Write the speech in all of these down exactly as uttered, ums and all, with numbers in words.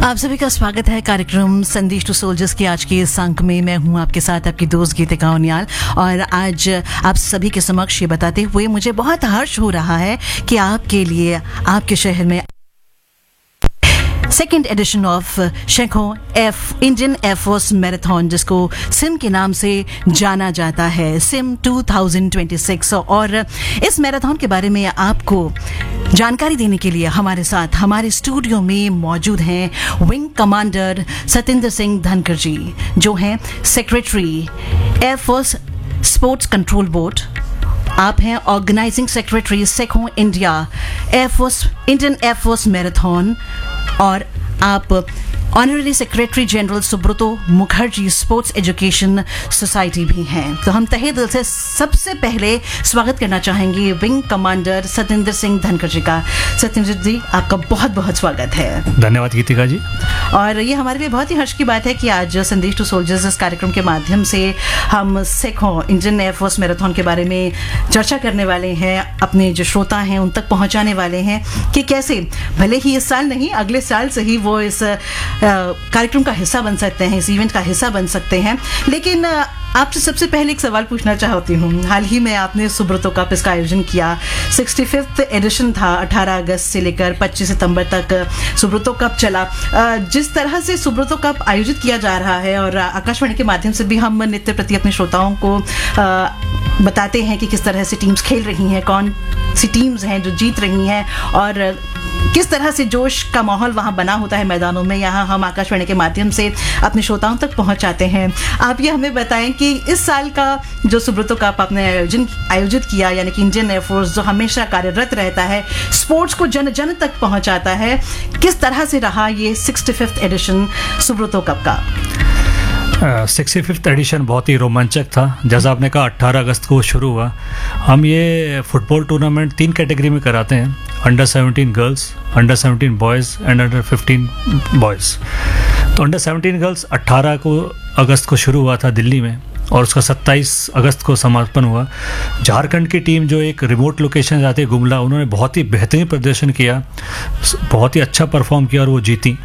आप सभी का स्वागत है कार्यक्रम संदेश टू सोल्जर्स के आज के इस अंक में। मैं हूं आपके साथ आपकी दोस्त गीतिका उनियाल, और आज आप सभी के समक्ष ये बताते हुए मुझे बहुत हर्ष हो रहा है कि आपके लिए आपके शहर में second edition of शेखो F Indian air force marathon, जिसको सिम के नाम से जाना जाता है, SIM two thousand twenty six. और इस मैराथन के बारे में आपको जानकारी देने के लिए हमारे साथ हमारे स्टूडियो में मौजूद हैं विंग कमांडर सतेंद्र सिंह धनखड़ जी, जो हैं secretary air force sports control board. आप हैं organising secretary Sekhon India air force Indian air force marathon, और आप honorary secretary general Subroto Mukherjee sports education society भी हैं। तो हम तहे दिल से सबसे पहले स्वागत करना चाहेंगे विंग कमांडर सतेंद्र सिंह धनखड़ जी का। सतेंद्र जी, आपका बहुत बहुत स्वागत है। धन्यवाद गीतिका जी। और ये हमारे लिए बहुत ही हर्ष की बात है कि आज संदेश टू सोल्जर्स इस कार्यक्रम के माध्यम से हम सेखो इंडियन एयरफोर्स मैराथन के बारे में चर्चा करने वाले हैं, अपने जो श्रोता हैं उन तक पहुंचाने वाले हैं कि कैसे भले ही इस साल नहीं अगले साल से ही वो इस कार्यक्रम का हिस्सा बन सकते हैं, इस इवेंट का हिस्सा बन सकते हैं। लेकिन आपसे सबसे पहले एक सवाल पूछना चाहती हूँ। हाल ही में आपने सुब्रतो कप इसका आयोजन किया, सिक्सटी फिफ्थ एडिशन था, अठारह अगस्त से लेकर पच्चीस सितंबर तक सुब्रतो कप चला। जिस तरह से सुब्रतो कप आयोजित किया जा रहा है, और आकाशवाणी के माध्यम से भी हम नित्य प्रति अपने श्रोताओं को बताते हैं कि किस तरह से टीम्स खेल रही हैं, कौन सी टीम्स हैं जो जीत रही हैं, और किस तरह से जोश का माहौल वहाँ बना होता है मैदानों में, यहाँ हम आकाशवाणी के माध्यम से अपने श्रोताओं तक पहुँचाते हैं। आप ये हमें बताएं कि इस साल का जो सुब्रतो कप आपने आयोजन आयोजित किया, यानी कि इंडियन एयरफोर्स जो हमेशा कार्यरत रहता है, स्पोर्ट्स को जन जन तक पहुँचाता है, किस तरह से रहा ये sixty fifth edition Subroto cup का? सिक्सटी फिफ्थ एडिशन बहुत ही रोमांचक था। जैसा आपने कहा अट्ठारह अगस्त को शुरू हुआ। हम ये फुटबॉल टूर्नामेंट तीन कैटेगरी में कराते हैं, under seventeen girls, under seventeen boys and under fifteen boys. तो अंडर सेवनटीन गर्ल्स अट्ठारह को अगस्त को शुरू हुआ था दिल्ली में, और उसका सत्ताईस अगस्त को समापन हुआ। झारखंड की टीम जो एक रिमोट लोकेशन जाती है गुमला, उन्होंने बहुत ही बेहतरीन प्रदर्शन किया, बहुत ही अच्छा परफॉर्म किया और वो जीती।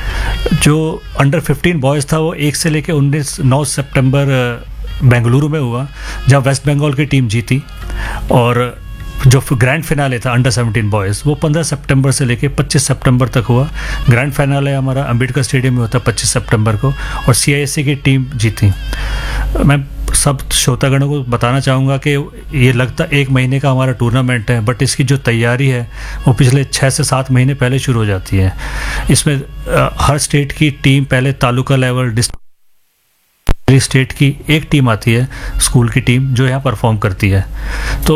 जो अंडर फिफ्टीन बॉयज़ था वो एक से लेकर उन्नीस नौ सितंबर बेंगलुरु में हुआ, जहाँ वेस्ट बंगाल की टीम जीती। और जो ग्रैंड फिनाले था अंडर सेवनटीन बॉयज़, वो पंद्रह सितंबर से लेकर पच्चीस सितंबर तक हुआ। ग्रैंड फिनाले हमारा अंबेडकर स्टेडियम में होता है पच्चीस सितंबर को, और सी आई एस सी की टीम जीती। मैं सब श्रोतागणों को बताना चाहूँगा कि ये लगता एक महीने का हमारा टूर्नामेंट है, बट इसकी जो तैयारी है वो पिछले छः से सात महीने पहले शुरू हो जाती है। इसमें आ, हर स्टेट की टीम, पहले तालुका लेवल, डिस्ट्रिक्ट स्टेट की एक टीम आती है, स्कूल की टीम, जो यहाँ परफॉर्म करती है। तो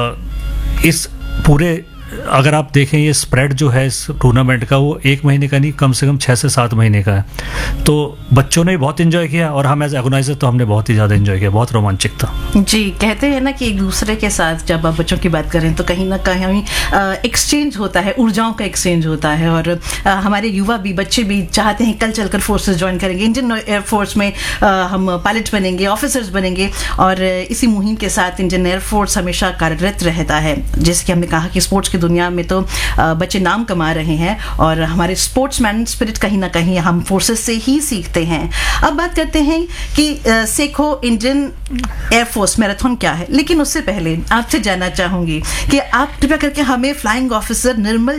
आ, इस पूरे अगर आप देखें ये स्प्रेड जो है इस टूर्नामेंट का, वो एक महीने का नहीं, कम से कम छः से सात महीने का है। तो बच्चों ने बहुत एंजॉय किया, और हम एज ऑर्गेनाइजर तो हमने बहुत ही ज़्यादा एंजॉय किया, बहुत रोमांचक था। जी, कहते हैं ना कि एक दूसरे के साथ जब आप बच्चों की बात करें तो कहीं ना कहीं एक्सचेंज होता है, ऊर्जाओं का एक्सचेंज होता है, और आ, हमारे युवा भी, बच्चे भी चाहते हैं कल चलकर फोर्सेस ज्वाइन करेंगे, इंडियन एयरफोर्स में आ, हम पायलट बनेंगे, ऑफिसर्स बनेंगे। और इसी मुहिम के साथ इंडियन एयरफोर्स हमेशा कार्यरत रहता है। जैसे कि हमने कहा कि स्पोर्ट्स की दुनिया में तो बच्चे नाम कमा रहे हैं, और हमारे स्पोर्ट्समैन स्पिरिट कहीं ना कहीं हम फोर्सेस से ही सीखते हैं। अब बात करते हैं कि सेखो इंडियन एयरफोर्स मैराथन क्या है, लेकिन उससे पहले आपसे जानना चाहूंगी कि आप कृपया करके हमें फ्लाइंग ऑफिसर निर्मल